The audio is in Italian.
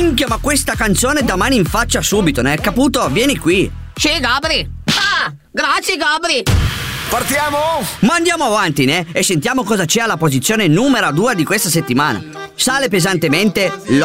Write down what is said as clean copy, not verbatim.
Minchia, ma questa canzone da mani in faccia subito, ne hai caputo? Vieni qui. Sì, Gabri. Ah, grazie, Gabri. Partiamo? Ma andiamo avanti, ne? E sentiamo cosa c'è alla posizione numero 2 di questa settimana. Sale pesantemente